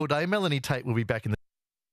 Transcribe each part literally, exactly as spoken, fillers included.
All day. Melanie Tate will be back in the...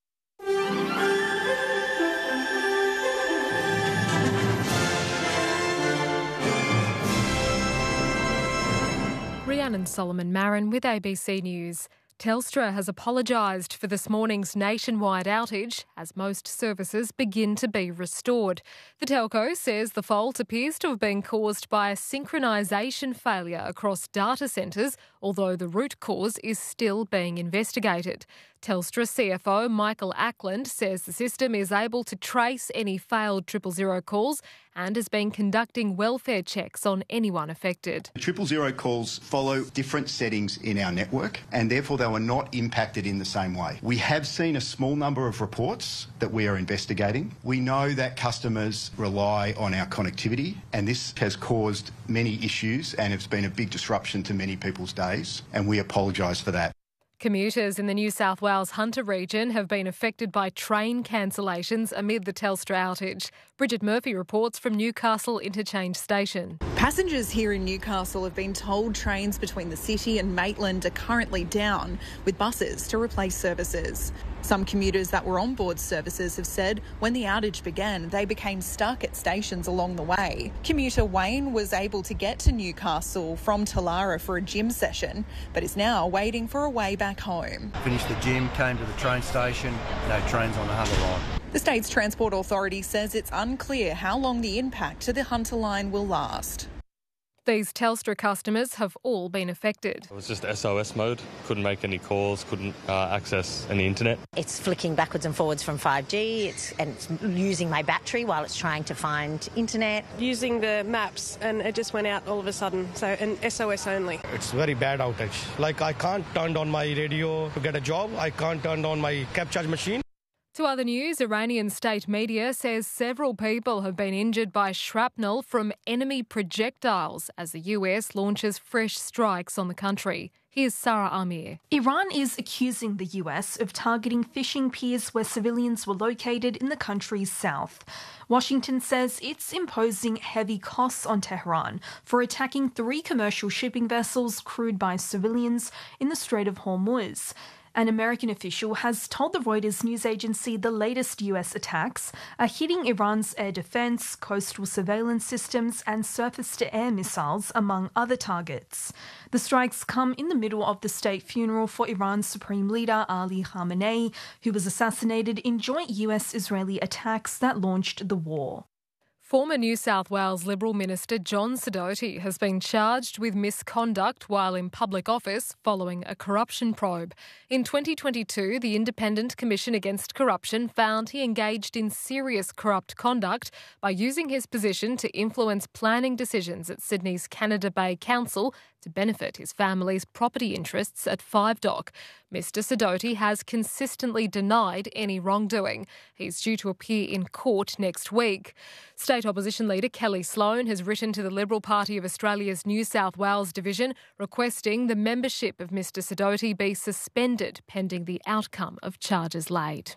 Rhiannon Solomon Marin with A B C News. Telstra has apologised for this morning's nationwide outage as most services begin to be restored. The telco says the fault appears to have been caused by a synchronisation failure across data centres, although the root cause is still being investigated. Telstra C F O Michael Ackland says the system is able to trace any failed triple zero calls and has been conducting welfare checks on anyone affected. Triple zero calls follow different settings in our network and therefore they were not impacted in the same way. We have seen a small number of reports that we are investigating. We know that customers rely on our connectivity and this has caused many issues and it's been a big disruption to many people's days, and we apologise for that. Commuters in the New South Wales Hunter region have been affected by train cancellations amid the Telstra outage. Bridget Murphy reports from Newcastle Interchange Station. Passengers here in Newcastle have been told trains between the city and Maitland are currently down, with buses to replace services. Some commuters that were on board services have said when the outage began, they became stuck at stations along the way. Commuter Wayne was able to get to Newcastle from Talara for a gym session, but is now waiting for a way back home. Finished the gym, came to the train station, no trains on the Hunter line. The state's Transport Authority says it's unclear how long the impact to the Hunter line will last. These Telstra customers have all been affected. It was just S O S mode, couldn't make any calls, couldn't uh, access any internet. It's flicking backwards and forwards from five G it's, and it's using my battery while it's trying to find internet. Using the maps and it just went out all of a sudden, so an S O S only. It's very bad outage. Like I can't turn on my radio to get a job, I can't turn on my cab charge machine. To other news, Iranian state media says several people have been injured by shrapnel from enemy projectiles as the U S launches fresh strikes on the country. Here's Sarah Amir. Iran is accusing the U S of targeting fishing piers where civilians were located in the country's south. Washington says it's imposing heavy costs on Tehran for attacking three commercial shipping vessels crewed by civilians in the Strait of Hormuz. An American official has told the Reuters news agency the latest U S attacks are hitting Iran's air defense, coastal surveillance systems and surface-to-air missiles, among other targets. The strikes come in the middle of the state funeral for Iran's Supreme Leader Ali Khamenei, who was assassinated in joint U S-Israeli attacks that launched the war. Former New South Wales Liberal Minister John Sidoti has been charged with misconduct while in public office following a corruption probe. In twenty twenty-two, the Independent Commission Against Corruption found he engaged in serious corrupt conduct by using his position to influence planning decisions at Sydney's Canada Bay Council to benefit his family's property interests at Five Dock. Mister Sidoti has consistently denied any wrongdoing. He's due to appear in court next week. State Opposition Leader Kelly Sloan has written to the Liberal Party of Australia's New South Wales division requesting the membership of Mister Sidoti be suspended pending the outcome of charges laid.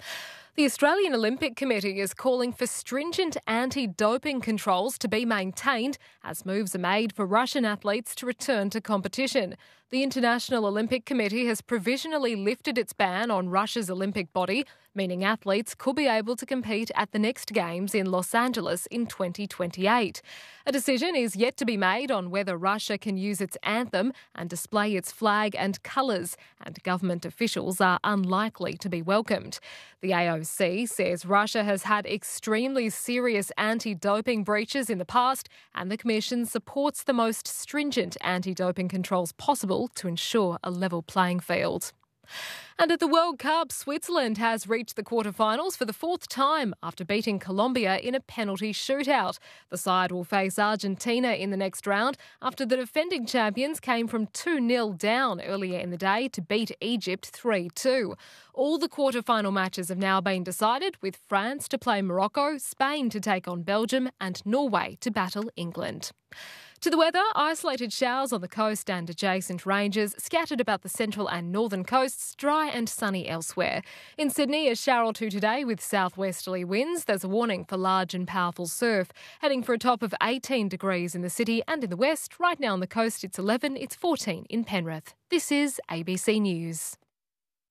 The Australian Olympic Committee is calling for stringent anti-doping controls to be maintained as moves are made for Russian athletes to return to competition. The International Olympic Committee has provisionally lifted its ban on Russia's Olympic body, meaning athletes could be able to compete at the next Games in Los Angeles in twenty twenty-eight. A decision is yet to be made on whether Russia can use its anthem and display its flag and colours, and government officials are unlikely to be welcomed. The A O C says Russia has had extremely serious anti-doping breaches in the past, and the Commission supports the most stringent anti-doping controls possible to ensure a level playing field. And at the World Cup, Switzerland has reached the quarterfinals for the fourth time after beating Colombia in a penalty shootout. The side will face Argentina in the next round after the defending champions came from two nil down earlier in the day to beat Egypt three two. All the quarterfinal matches have now been decided, with France to play Morocco, Spain to take on Belgium and Norway to battle England. To the weather, isolated showers on the coast and adjacent ranges, scattered about the central and northern coasts, dry and sunny elsewhere. In Sydney, a shower or two today with southwesterly winds. There's a warning for large and powerful surf. Heading for a top of eighteen degrees in the city and in the west. Right now on the coast, it's eleven, it's fourteen in Penrith. This is A B C News.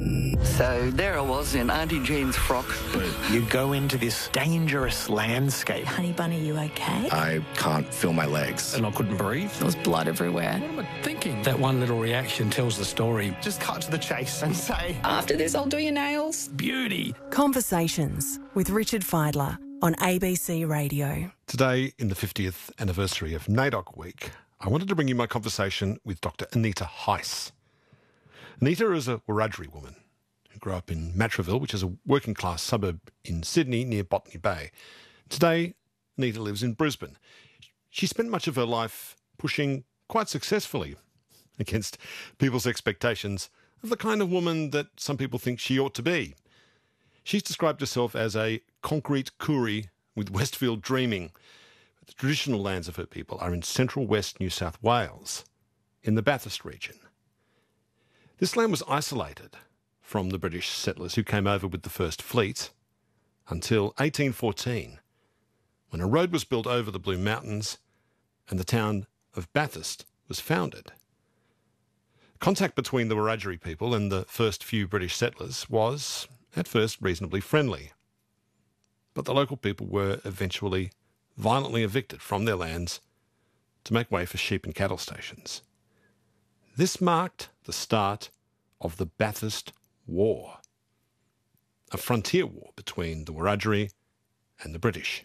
So there I was in Auntie Jean's frock. You go into this dangerous landscape. Honey Bunny, you okay? I can't feel my legs. And I couldn't breathe. There was blood everywhere. What am I thinking? That one little reaction tells the story. Just cut to the chase and say, after this, I'll do your nails. Beauty. Conversations with Richard Fidler on A B C Radio. Today, in the fiftieth anniversary of NAIDOC Week, I wanted to bring you my conversation with Doctor Anita Heiss. Anita is a Wiradjuri woman who grew up in Matraville, which is a working-class suburb in Sydney near Botany Bay. Today, Anita lives in Brisbane. She spent much of her life pushing quite successfully against people's expectations of the kind of woman that some people think she ought to be. She's described herself as a concrete Koori with Westfield dreaming. The traditional lands of her people are in central west New South Wales, in the Bathurst region. This land was isolated from the British settlers who came over with the first fleet until eighteen fourteen, when a road was built over the Blue Mountains and the town of Bathurst was founded. Contact between the Wiradjuri people and the first few British settlers was, at first, reasonably friendly. But the local people were eventually violently evicted from their lands to make way for sheep and cattle stations. This marked the start of the Bathurst War, a frontier war between the Wiradjuri and the British.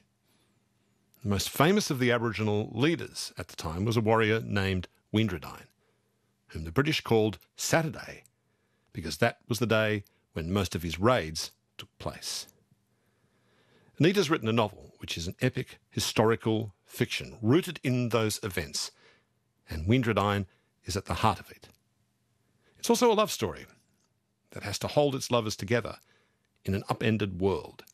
The most famous of the Aboriginal leaders at the time was a warrior named Windradine, whom the British called Saturday, because that was the day when most of his raids took place. Anita's written a novel, which is an epic historical fiction rooted in those events, and Windradine is at the heart of it. It's also a love story that has to hold its lovers together in an upended world.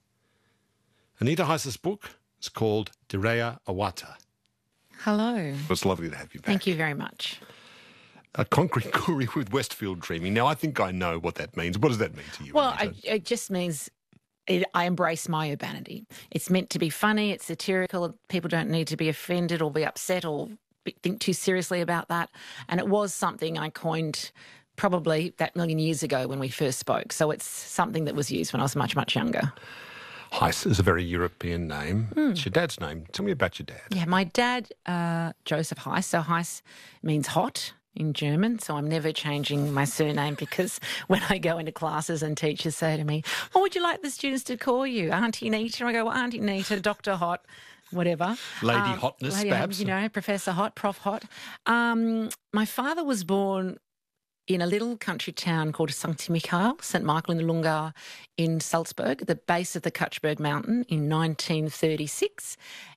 Anita Heiss's book is called Direya Awata. Hello. It's lovely to have you back. Thank you very much. A concrete Koori with Westfield dreaming. Now, I think I know what that means. What does that mean to you? Well, I, it just means it, I embrace my urbanity. It's meant to be funny, it's satirical. People don't need to be offended or be upset or be, think too seriously about that. And it was something I coined probably that million years ago when we first spoke. So it's something that was used when I was much, much younger. Heiss is a very European name. Mm. It's your dad's name. Tell me about your dad. Yeah, my dad, uh, Joseph Heiss. So Heiss means hot in German, so I'm never changing my surname because when I go into classes and teachers say to me, what would you like the students to call you? Auntie Nita? I go, well, Auntie Nita, Doctor Hot, whatever. Lady um, Hotness, lady, perhaps? You know, Professor Hot, Prof Hot. Um, my father was born in a little country town called Sankt Michael, Saint Michael in the Lunga in Salzburg, at the base of the Kutschberg Mountain in nineteen thirty-six.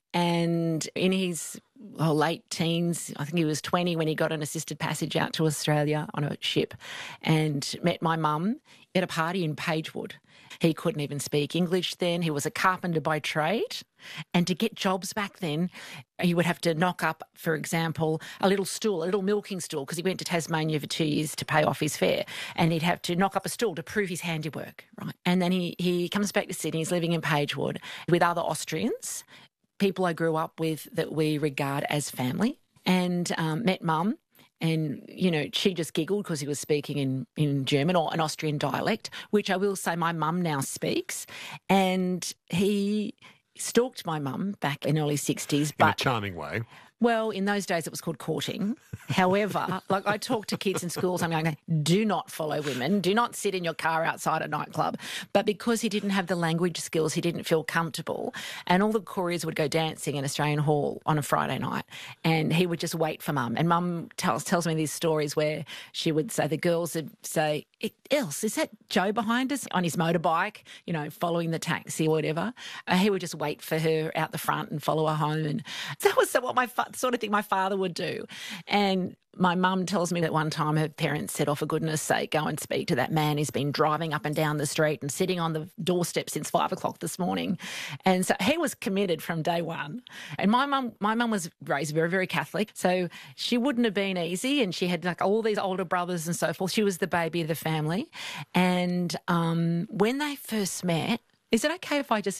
And in his well, late teens, I think he was twenty when he got an assisted passage out to Australia on a ship and met my mum at a party in Pagewood. He couldn't even speak English then. He was a carpenter by trade. And to get jobs back then, he would have to knock up, for example, a little stool, a little milking stool, because he went to Tasmania for two years to pay off his fare. And he'd have to knock up a stool to prove his handiwork, right? And then he, he comes back to Sydney. He's living in Pagewood with other Austrians, people I grew up with that we regard as family, and um, met Mum. And, you know, she just giggled because he was speaking in, in German or an Austrian dialect, which I will say my mum now speaks. And he stalked my mum back in the early sixties. But, in a charming way. Well, in those days it was called courting. However, like I talk to kids in schools, I'm going, do not follow women, do not sit in your car outside a nightclub. But because he didn't have the language skills, he didn't feel comfortable. And all the Kooris would go dancing in Australian Hall on a Friday night, and he would just wait for Mum. And Mum tells tells me these stories where she would say, the girls would say, Els, is that Joe behind us on his motorbike, you know, following the taxi or whatever? Uh, he would just wait for her out the front and follow her home. And that was what my fa- sort of thing my father would do. And my mum tells me that one time her parents said, oh, for goodness sake, go and speak to that man who's been driving up and down the street and sitting on the doorstep since five o'clock this morning. And so he was committed from day one. And my mum my mum was raised very, very Catholic, so she wouldn't have been easy, and she had like all these older brothers and so forth. She was the baby of the family. And um, when they first met, is it okay if I just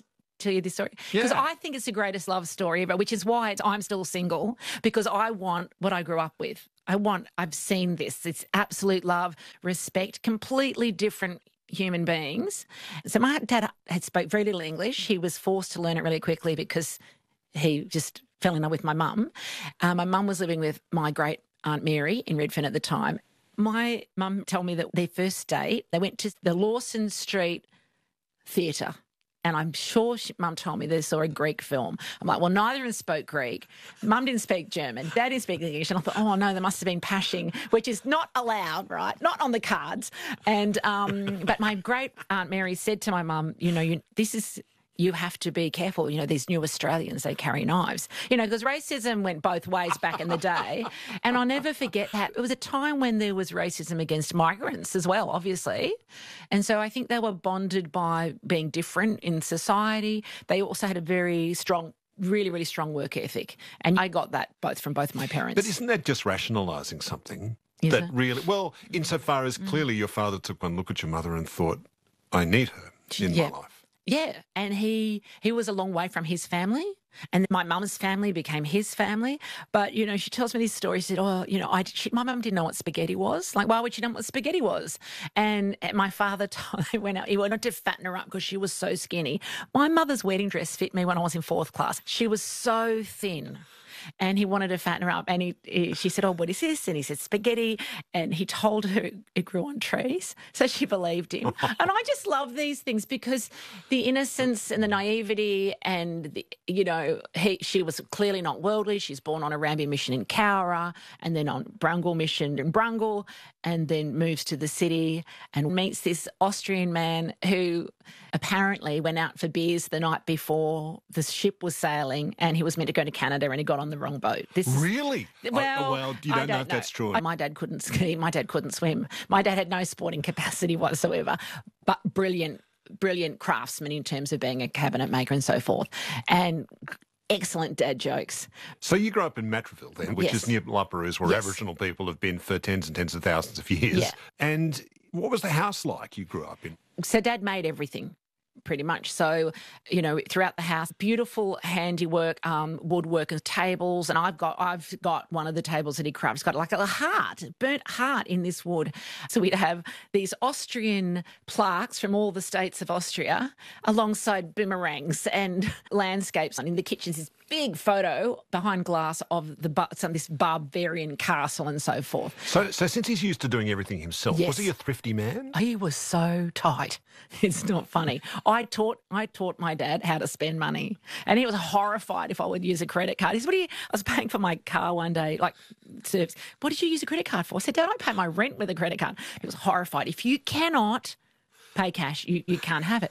tell you this story? Because Yeah. I think it's the greatest love story ever, which is why it's, I'm still single, because I want what I grew up with. I want, I've seen this. It's absolute love, respect, completely different human beings. So my dad had spoke very little English. He was forced to learn it really quickly because he just fell in love with my mum. Uh, my mum was living with my great Aunt Mary in Redfern at the time. My mum told me that their first date, they went to the Lawson Street Theatre. And I'm sure she, Mum told me they saw a Greek film. I'm like, well, neither of them spoke Greek. Mum didn't speak German. Dad didn't speak English. And I thought, oh, no, there must have been pashing, which is not allowed, right? Not on the cards. And um, but my great Aunt Mary said to my mum, you know, you, this is... you have to be careful. You know, these new Australians, they carry knives. You know, because racism went both ways back in the day. And I'll never forget that. It was a time when there was racism against migrants as well, obviously. And so I think they were bonded by being different in society. They also had a very strong, really, really strong work ethic. And I got that both from both my parents. But isn't that just rationalising something? Is that it? really, well, insofar as clearly your father took one look at your mother and thought, I need her in Yeah. my life. Yeah, and he he was a long way from his family, and my mum's family became his family. But, you know, she tells me this story. She said, oh, you know, I, she, my mum didn't know what spaghetti was. Like, why would she know what spaghetti was? And my father told, he went out, he wanted to fatten her up because she was so skinny. My mother's wedding dress fit me when I was in fourth class. She was so thin. And he wanted to fatten her up. And he, he, she said, oh, what is this? And he said, spaghetti. And he told her it grew on trees. So she believed him. And I just love these things because the innocence and the naivety and, the, you know, he, she was clearly not worldly. She's born on a Rambi mission in Cowra and then on Brungle mission in Brungle and then moves to the city and meets this Austrian man who apparently went out for beers the night before the ship was sailing and he was meant to go to Canada and he got on the wrong boat. This is, Really? well, oh, well, you don't, I know if that's true. My dad couldn't ski. My dad couldn't swim. My dad had no sporting capacity whatsoever, but brilliant, brilliant craftsman in terms of being a cabinet maker and so forth. And excellent dad jokes. So you grew up in Matraville then, which Yes. is near La Perouse, where Yes. Aboriginal people have been for tens and tens of thousands of years. Yeah. And what was the house like you grew up in? So Dad made everything. Pretty much. So, you know, throughout the house, beautiful handiwork, um, woodwork and tables. And I've got I've got one of the tables that he crafted. It's got like a heart, burnt heart in this wood. So we'd have these Austrian plaques from all the states of Austria alongside boomerangs and landscapes. And in the kitchen's this big photo behind glass of the some this barbarian castle and so forth. So, so since he's used to doing everything himself, Yes. was he a thrifty man? He was so tight. It's not funny. I taught I taught my dad how to spend money, and he was horrified if I would use a credit card. He said, "What do you?" I was paying for my car one day, like service. What did you use a credit card for? I said, "Dad, I pay my rent with a credit card." He was horrified. If you cannot pay cash, you, you can't have it.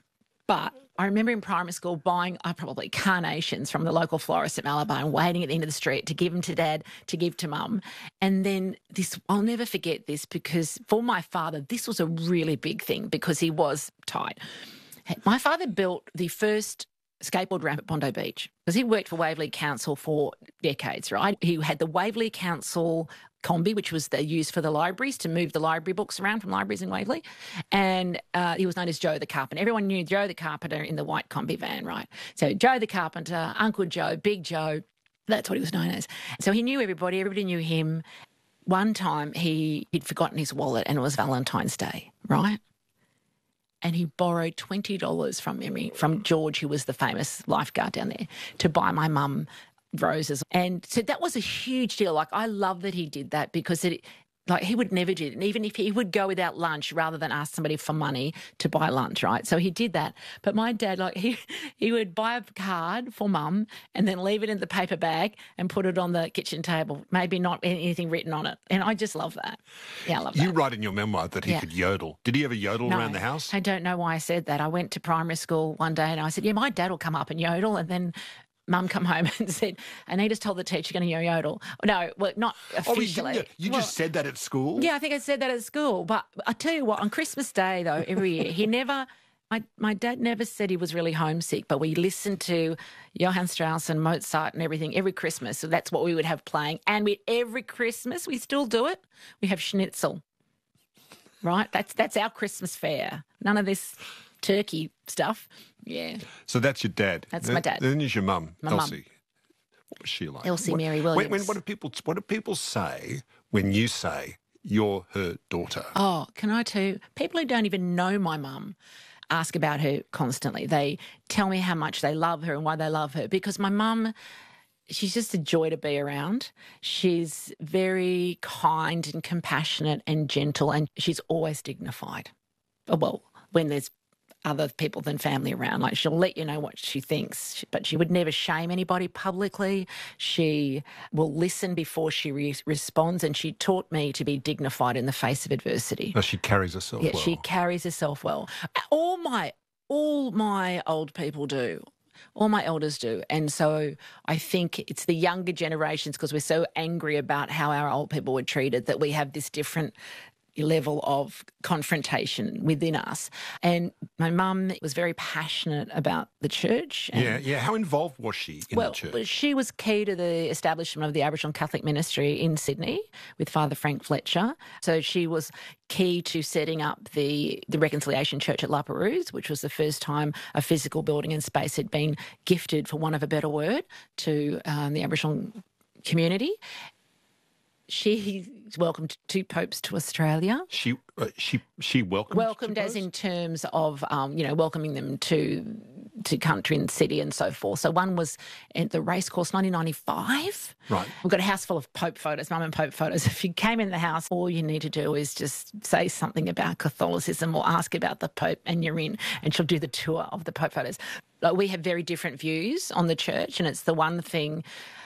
But I remember in primary school buying uh, probably carnations from the local florist at Malabar and waiting at the end of the street to give them to Dad, to give to Mum. And then this, I'll never forget this because for my father, this was a really big thing because he was tight. My father built the first skateboard ramp at Bondi Beach because he worked for Waverley Council for decades, right? He had the Waverley Council combi, which was the, used for the libraries to move the library books around from libraries in Waverley. And uh, he was known as Joe the Carpenter. Everyone knew Joe the Carpenter in the white combi van, right? So Joe the Carpenter, Uncle Joe, Big Joe, that's what he was known as. So he knew everybody. Everybody knew him. One time he, he'd forgotten his wallet and it was Valentine's Day, right? And he borrowed twenty dollars from memory from George, who was the famous lifeguard down there, to buy my mum roses. And so that was a huge deal. Like, I love that he did that because it, like, he would never do it. And even if he would go without lunch rather than ask somebody for money to buy lunch, right? So he did that. But my dad, like, he, he would buy a card for Mum and then leave it in the paper bag and put it on the kitchen table. Maybe not anything written on it. And I just love that. Yeah, I love that. You write in your memoir that he Yeah. could yodel. Did he ever yodel No, around the house? I don't know why I said that. I went to primary school one day and I said, yeah, my dad will come up and yodel. And then Mum come home and said, Anita's told the teacher you're going to yodel. No, well, not officially. Oh, you, you Well, just said that at school? yeah, I think I said that at school. But I tell you what, on Christmas Day, though, every year, he never, my, my dad never said he was really homesick, but we listened to Johann Strauss and Mozart and everything every Christmas. So that's what we would have playing. And we every Christmas, we still do it, we have schnitzel. Right? That's that's our Christmas fare. None of this turkey stuff. Yeah. So that's your dad. That's then, my dad. Then there's your mum, My mum. Elsie. What was she like? Elsie what, Mary when, Williams. when, what do people What do people say when you say you're her daughter? Oh, can I tell you, people who don't even know my mum ask about her constantly. They tell me how much they love her and why they love her, because my mum, she's just a joy to be around. She's very kind and compassionate and gentle, and she's always dignified. Well, when there's other people than family around, like she'll let you know what she thinks, but she would never shame anybody publicly. She will listen before she re- responds, and she taught me to be dignified in the face of adversity. No, she carries herself yeah, well. she carries herself well. All my, all my old people do. All my elders do. And so I think it's the younger generations, because we're so angry about how our old people were treated, that we have this different level of confrontation within us. And my mum was very passionate about the church. And, yeah, yeah. How involved was she in well, the church? She was key to the establishment of the Aboriginal Catholic ministry in Sydney with Father Frank Fletcher. So she was key to setting up the, the Reconciliation Church at La Perouse, which was the first time a physical building and space had been gifted, for want of a better word, to um, the Aboriginal community. She welcomed two popes to Australia. She uh, she she welcomed welcomed as in terms of um, you know, welcoming them to to country and city and so forth. So one was at the racecourse, nineteen ninety-five. Right. We've got a house full of pope photos, mum and pope photos. If you came in the house, all you need to do is just say something about Catholicism or ask about the pope, and you're in, and she'll do the tour of the pope photos. Like, we have very different views on the church, and it's the one thing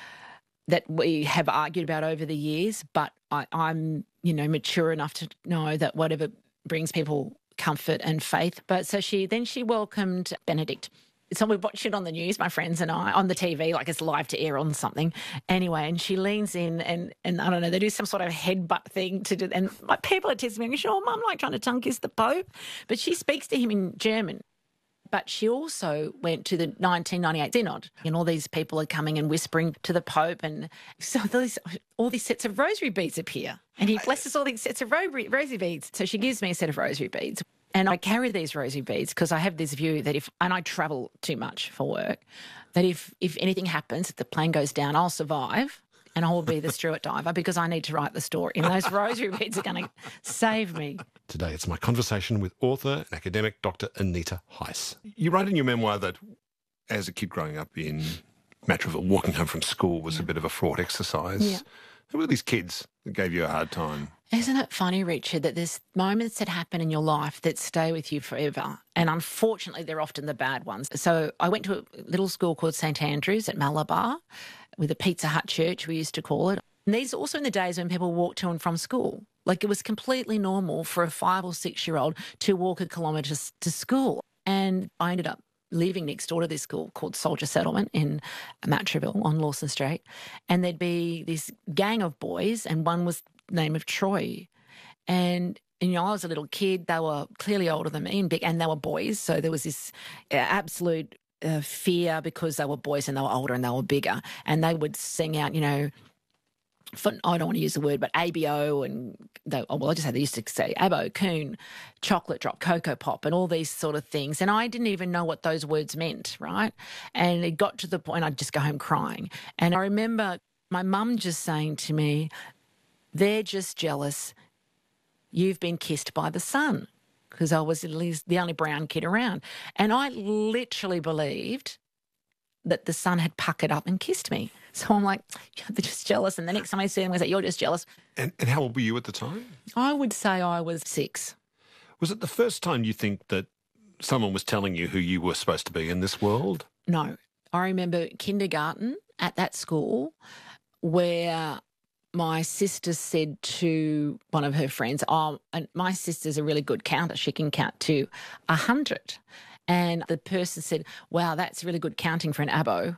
that we have argued about over the years, but I, I'm, you know, mature enough to know that whatever brings people comfort and faith. But so she, then she welcomed Benedict. So we watched it on the news, my friends and I, on the T V, like it's live to air on something. Anyway, and she leans in and, and I don't know, they do some sort of headbutt thing to do, and my people are testing me, sure, Mum, like trying to tongue kiss the Pope. But she speaks to him in German. But she also went to the nineteen ninety-eight Synod, and all these people are coming and whispering to the Pope, and so these, all these sets of rosary beads appear, and he blesses all these sets of rosary, rosary beads. So she gives me a set of rosary beads, and I carry these rosary beads because I have this view that if, and I travel too much for work, that if, if anything happens, if the plane goes down, I'll survive. And I will be the Stuart diver because I need to write the story. And those rosary beads are going to save me. Today it's my conversation with author and academic Doctor Anita Heiss. You write in your memoir that as a kid growing up in Matraville, walking home from school was yeah. a bit of a fraught exercise. Yeah. Who were these kids that gave you a hard time? Isn't it funny, Richard, that there's moments that happen in your life that stay with you forever? And unfortunately, they're often the bad ones. So I went to a little school called Saint Andrews at Malabar, with a Pizza Hut church, we used to call it. And these are also in the days when people walked to and from school. Like, it was completely normal for a five or six-year-old to walk a kilometre to school. And I ended up living next door to this school called Soldier Settlement in Matraville on Lawson Street. And there'd be this gang of boys, and one was the name of Troy. And, and, you know, I was a little kid. They were clearly older than me and big, and they were boys. So there was this uh, absolute Uh, fear because they were boys and they were older and they were bigger, and they would sing out, you know, for, I don't want to use the word, but A B O, and they, oh, well, I just had they used to say Abo, Coon, Chocolate Drop, Cocoa Pop, and all these sort of things. And I didn't even know what those words meant, right? And it got to the point I'd just go home crying. And I remember my mum just saying to me, "They're just jealous. You've been kissed by the sun." Because I was at least the only brown kid around. And I literally believed that the sun had puckered up and kissed me. So I'm like, they're just jealous. And the next time I see them, I say, "You're just jealous." And, and how old were you at the time? I would say I was six. Was it the first time you think that someone was telling you who you were supposed to be in this world? No. I remember kindergarten at that school where my sister said to one of her friends, oh, and my sister's a really good counter. She can count to a hundred. And the person said, wow, that's really good counting for an abo.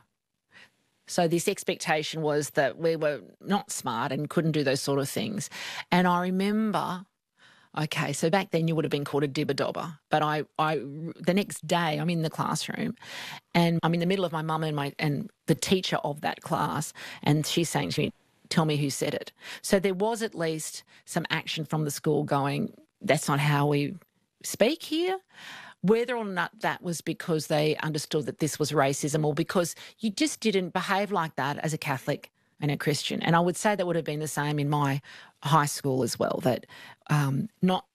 So this expectation was that we were not smart and couldn't do those sort of things. And I remember, okay, so back then you would have been called a dibber-dobber. But I, I, the next day I'm in the classroom and I'm in the middle of my mum and my and the teacher of that class, and she's saying to me, "Tell me who said it." So there was at least some action from the school going, that's not how we speak here. whether or not that was because they understood that this was racism or because you just didn't behave like that as a Catholic and a Christian. And I would say that would have been the same in my high school as well, that um, not